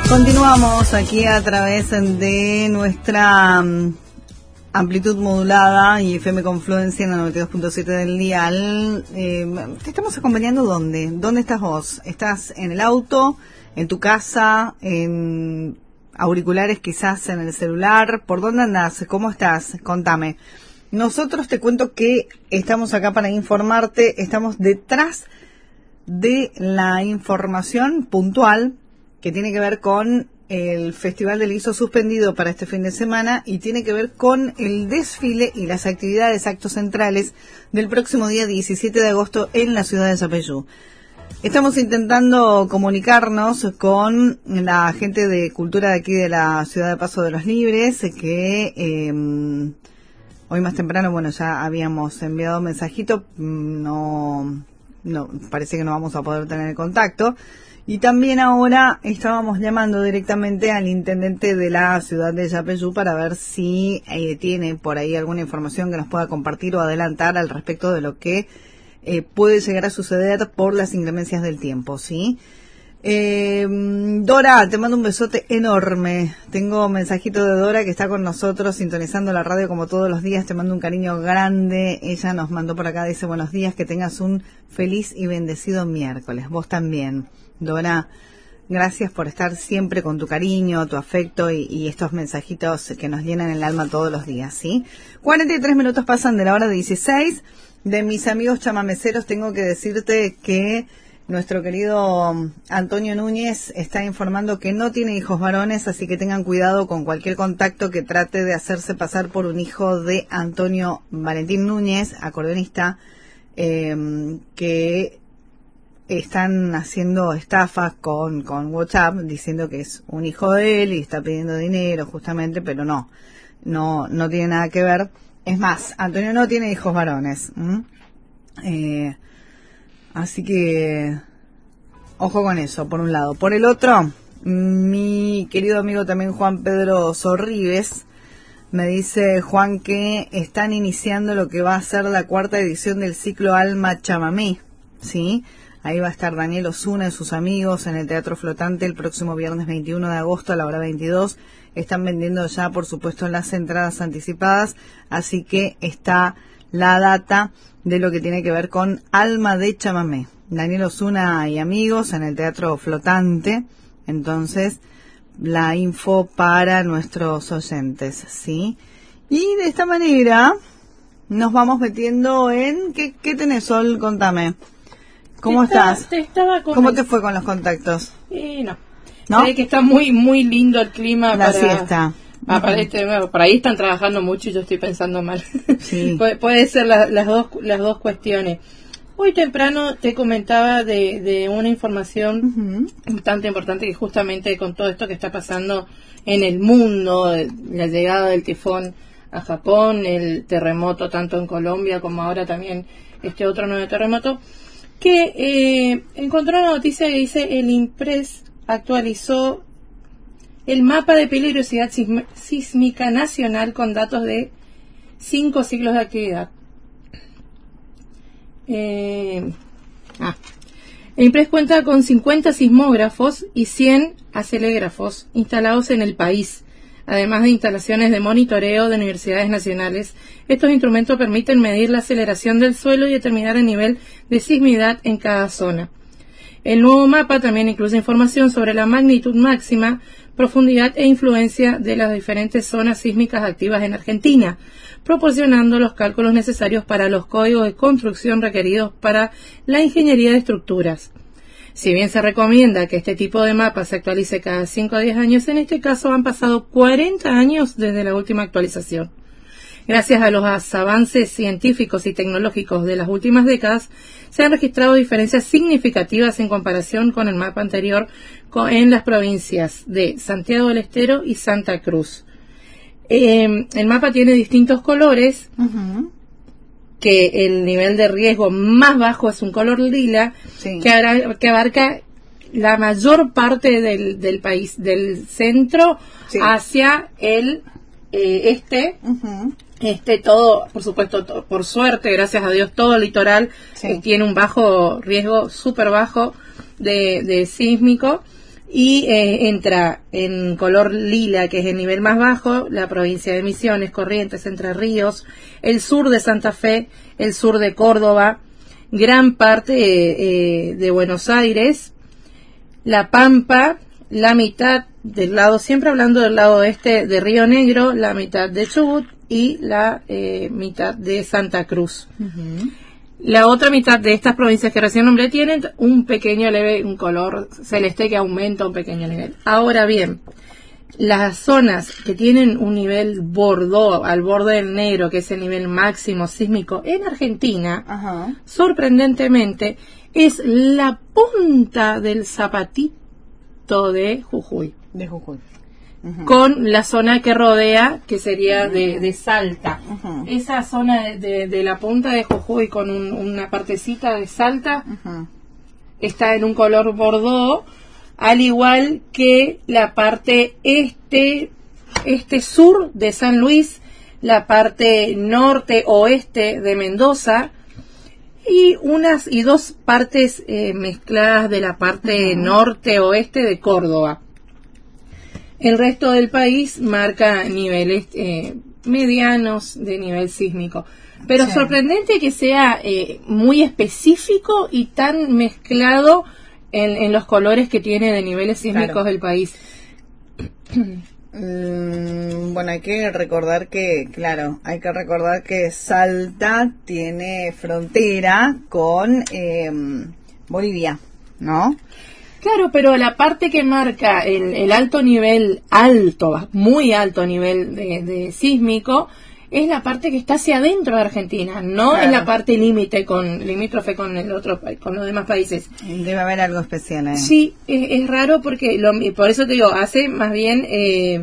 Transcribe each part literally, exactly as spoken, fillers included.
Continuamos aquí a través de nuestra um, amplitud modulada y F M Confluencia en la noventa y dos punto siete del dial. Eh, ¿Te estamos acompañando dónde? ¿Dónde estás vos? ¿Estás en el auto, en tu casa, en auriculares quizás en el celular? ¿Por dónde andás? ¿Cómo estás? Contame. Nosotros te cuento que estamos acá para informarte, estamos detrás de la información puntual que tiene que ver con el Festival del Guiso suspendido para este fin de semana y tiene que ver con el desfile y las actividades, actos centrales del próximo día diecisiete de agosto en la ciudad de Yapeyú. Estamos intentando comunicarnos con la gente de cultura de aquí de la ciudad de Paso de los Libres, que eh, hoy más temprano, bueno, ya habíamos enviado un mensajito, no, no, parece que no vamos a poder tener contacto. Y también ahora estábamos llamando directamente al intendente de la ciudad de Yapeyú para ver si eh, tiene por ahí alguna información que nos pueda compartir o adelantar al respecto de lo que eh, puede llegar a suceder por las inclemencias del tiempo, ¿sí? Eh, Dora, te mando un besote enorme. Tengo un mensajito de Dora que está con nosotros sintonizando la radio como todos los días. Te mando un cariño grande. Ella nos mandó por acá, dice buenos días, que tengas un feliz y bendecido miércoles. Vos también. Dora, gracias por estar siempre con tu cariño, tu afecto y, y estos mensajitos que nos llenan el alma todos los días, ¿sí? cuarenta y tres minutos pasan de la hora dieciséis. De mis amigos chamameceros tengo que decirte que nuestro querido Antonio Núñez está informando que no tiene hijos varones, así que tengan cuidado con cualquier contacto que trate de hacerse pasar por un hijo de Antonio Valentín Núñez, acordeonista, eh, que están haciendo estafas con, con WhatsApp diciendo que es un hijo de él y está pidiendo dinero justamente, pero no, no, no tiene nada que ver. Es más, Antonio no tiene hijos varones. ¿Mm? Eh, así que, ojo con eso, por un lado. Por el otro, mi querido amigo también Juan Pedro Sorribes, me dice Juan que están iniciando lo que va a ser la cuarta edición del ciclo Alma Chamamé, ¿sí? Ahí va a estar Daniel Osuna y sus amigos en el Teatro Flotante el próximo viernes veintiuno de agosto a la hora veintidós. Están vendiendo ya, por supuesto, las entradas anticipadas, así que está la data de lo que tiene que ver con Alma de Chamamé. Daniel Osuna y amigos en el Teatro Flotante. Entonces, la info para nuestros oyentes, ¿sí? Y de esta manera nos vamos metiendo en... ¿Qué, qué tenés, Sol? Contame. ¿Cómo te estaba, estás? Te estaba ¿Cómo te fue con los contactos? Eh, no. ¿No? Sé que está muy muy lindo el clima. La para, siesta. Ah, para este, bueno, por ahí están trabajando mucho y yo estoy pensando mal. Sí. Pu- puede ser la, las dos las dos cuestiones. Hoy temprano te comentaba de, de una información uh-huh. bastante importante que justamente con todo esto que está pasando en el mundo, la llegada del tifón a Japón, el terremoto tanto en Colombia como ahora también este otro nuevo terremoto, que eh, encontró una noticia que dice el INPRES actualizó el mapa de peligrosidad sism- sísmica nacional con datos de cinco ciclos de actividad. Eh, ah. El INPRES cuenta con cincuenta sismógrafos y cien acelerógrafos instalados en el país, además de instalaciones de monitoreo de universidades nacionales. Estos instrumentos permiten medir la aceleración del suelo y determinar el nivel de sismidad en cada zona. El nuevo mapa también incluye información sobre la magnitud máxima, profundidad e influencia de las diferentes zonas sísmicas activas en Argentina, proporcionando los cálculos necesarios para los códigos de construcción requeridos para la ingeniería de estructuras. Si bien se recomienda que este tipo de mapa se actualice cada cinco a diez años, en este caso han pasado cuarenta años desde la última actualización. Gracias a los avances científicos y tecnológicos de las últimas décadas, se han registrado diferencias significativas en comparación con el mapa anterior en las provincias de Santiago del Estero y Santa Cruz. Eh, el mapa tiene distintos colores, uh-huh. que el nivel de riesgo más bajo es un color lila, sí. que, abra, que abarca la mayor parte del, del país, del centro sí. hacia el eh, este, uh-huh. este todo, por supuesto, todo, por suerte, gracias a Dios, todo el litoral sí. eh, tiene un bajo riesgo, súper bajo de, de sísmico. y eh, entra en color lila, que es el nivel más bajo, la provincia de Misiones, Corrientes, Entre Ríos, el sur de Santa Fe, el sur de Córdoba, gran parte eh, de Buenos Aires, La Pampa, la mitad del lado, siempre hablando del lado este de Río Negro, la mitad de Chubut y la eh, mitad de Santa Cruz. Uh-huh. La otra mitad de estas provincias que recién nombré tienen un pequeño leve, un color celeste que aumenta un pequeño nivel. Ahora bien, las zonas que tienen un nivel bordó, al borde del negro, que es el nivel máximo sísmico en Argentina, uh-huh. sorprendentemente, es la punta del zapatito de Jujuy. De Jujuy. Uh-huh. Con la zona que rodea, que sería de, de Salta. Uh-huh. Esa zona de, de, de la punta de Jujuy con un, una partecita de Salta uh-huh. está en un color bordó, al igual que la parte este, este sur de San Luis, la parte norte oeste de Mendoza y unas y dos partes eh, mezcladas de la parte uh-huh. norte oeste de Córdoba. El resto del país marca niveles eh, medianos de nivel sísmico. Pero sí. sorprendente que sea eh, muy específico y tan mezclado en, en los colores que tiene de niveles sísmicos claro. del país. Mm, bueno, hay que recordar que, claro, hay que recordar que Salta tiene frontera con eh, Bolivia, ¿no? Claro, pero la parte que marca el, el alto nivel, alto, muy alto nivel de, de sísmico, es la parte que está hacia adentro de Argentina, no claro. en la parte límite con limítrofe con el otro, con los demás países. Debe haber algo especial ahí. Sí, es, es raro porque, lo, por eso te digo, hace más bien eh,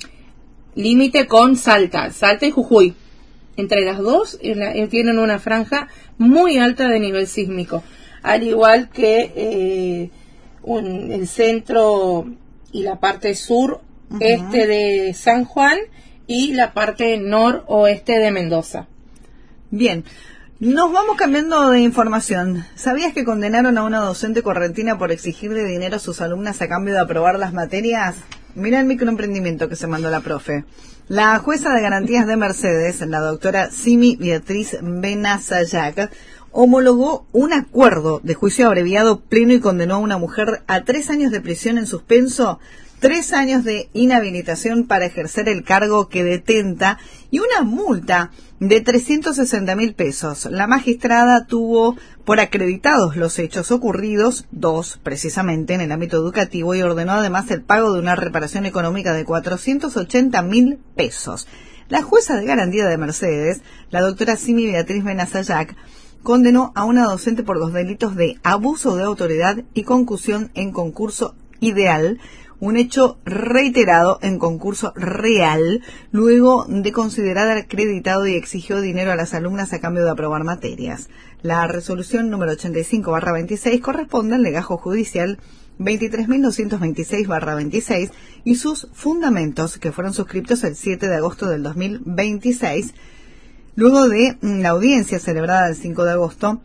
límite con Salta, Salta y Jujuy. Entre las dos la, tienen una franja muy alta de nivel sísmico, al igual que eh, un, el centro y la parte sur uh-huh. este de San Juan y la parte noroeste de Mendoza. Bien, nos vamos cambiando de información. ¿Sabías que condenaron a una docente correntina por exigirle dinero a sus alumnas a cambio de aprobar las materias? Mira el microemprendimiento que se mandó la profe. La jueza de garantías de Mercedes, la doctora Simi Beatriz Benazayac, homologó un acuerdo de juicio abreviado pleno y condenó a una mujer a tres años de prisión en suspenso, tres años de inhabilitación para ejercer el cargo que detenta y una multa de trescientos sesenta mil pesos. La magistrada tuvo por acreditados los hechos ocurridos, dos precisamente en el ámbito educativo, y ordenó además el pago de una reparación económica de cuatrocientos ochenta mil pesos. La jueza de garantía de Mercedes, la doctora Simi Beatriz Benazayac, condenó a una docente por los delitos de abuso de autoridad y concusión en concurso ideal, un hecho reiterado en concurso real, luego de considerar acreditado y exigió dinero a las alumnas a cambio de aprobar materias. La resolución número ochenta y cinco barra veintiséis corresponde al legajo judicial veintitrés mil doscientos veintiséis barra veintiséis y sus fundamentos, que fueron suscriptos el siete de agosto del dos mil veintiséis, luego de la audiencia celebrada el cinco de agosto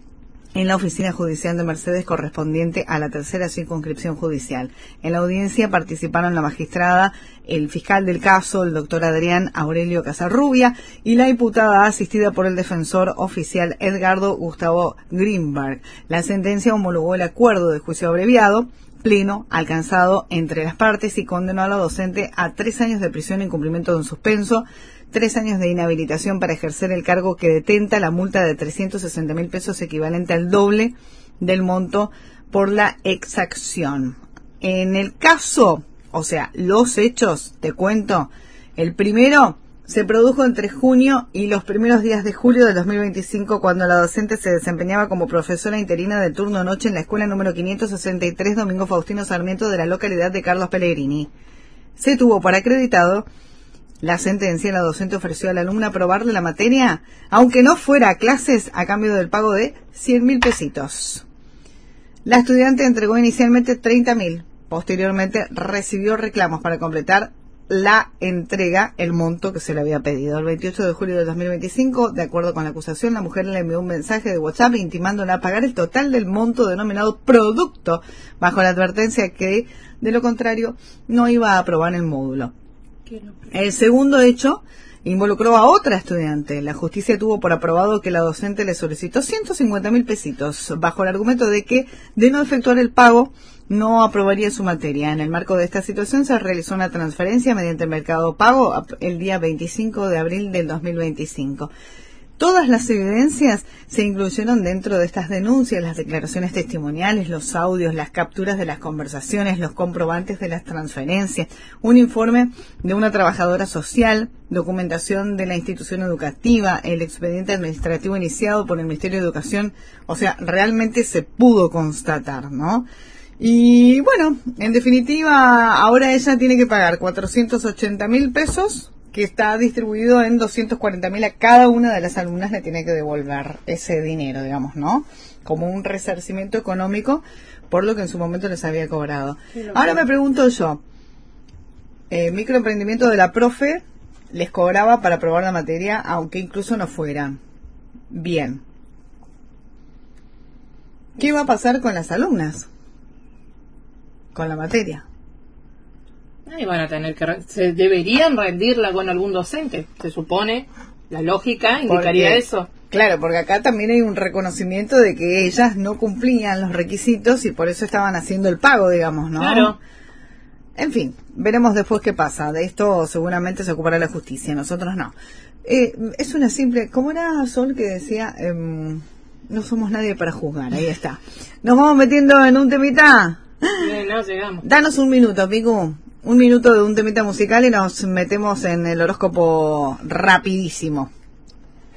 en la oficina judicial de Mercedes correspondiente a la tercera circunscripción judicial. En la audiencia participaron la magistrada, el fiscal del caso, el doctor Adrián Aurelio Casarrubia, y la imputada asistida por el defensor oficial Edgardo Gustavo Greenberg. La sentencia homologó el acuerdo de juicio abreviado pleno alcanzado entre las partes y condenó a la docente a tres años de prisión en cumplimiento de un suspenso, tres años de inhabilitación para ejercer el cargo que detenta, la multa de trescientos sesenta mil pesos equivalente al doble del monto por la exacción. En el caso, o sea, los hechos, te cuento, el primero se produjo entre junio y los primeros días de julio del dos mil veinticinco, cuando la docente se desempeñaba como profesora interina del turno noche en la escuela número quinientos sesenta y tres Domingo Faustino Sarmiento de la localidad de Carlos Pellegrini. Se tuvo por acreditado la sentencia. La docente ofreció a la alumna aprobarle la materia, aunque no fuera a clases, a cambio del pago de cien mil pesitos. La estudiante entregó inicialmente treinta mil. Posteriormente recibió reclamos para completar la entrega, el monto que se le había pedido. El veintiocho de julio de dos mil veinticinco, de acuerdo con la acusación, la mujer le envió un mensaje de WhatsApp intimándola a pagar el total del monto denominado producto, bajo la advertencia que, de lo contrario, no iba a aprobar el módulo. El segundo hecho involucró a otra estudiante. La justicia tuvo por aprobado que la docente le solicitó ciento cincuenta mil pesitos, bajo el argumento de que, de no efectuar el pago, no aprobaría su materia. En el marco de esta situación se realizó una transferencia mediante Mercado Pago el día veinticinco de abril del dos mil veinticinco. Todas las evidencias se incluyeron dentro de estas denuncias, las declaraciones testimoniales, los audios, las capturas de las conversaciones, los comprobantes de las transferencias, un informe de una trabajadora social, documentación de la institución educativa, el expediente administrativo iniciado por el Ministerio de Educación. O sea, realmente se pudo constatar, ¿no? Y bueno, en definitiva, ahora ella tiene que pagar cuatrocientos ochenta mil pesos, que está distribuido en doscientos cuarenta mil a cada una de las alumnas. Le tiene que devolver ese dinero, digamos, ¿no? Como un resarcimiento económico por lo que en su momento les había cobrado. Ahora me pregunto yo, eh, microemprendimiento de la profe les cobraba para aprobar la materia, aunque incluso no fueran. Bien. ¿Qué va a pasar con las alumnas? Con la materia. Y van a tener que, se deberían rendirla con algún docente, se supone, la lógica indicaría porque, eso. Claro, porque acá también hay un reconocimiento de que ellas no cumplían los requisitos y por eso estaban haciendo el pago, digamos, ¿no? Claro. En fin, veremos después qué pasa. De esto seguramente se ocupará la justicia, nosotros no. Eh, es una simple, ¿cómo era Sol que decía? Eh, no somos nadie para juzgar, ahí está. Nos vamos metiendo en un temita. Eh, no llegamos. Danos un minuto, Picu. Un minuto de un temita musical y nos metemos en el horóscopo rapidísimo.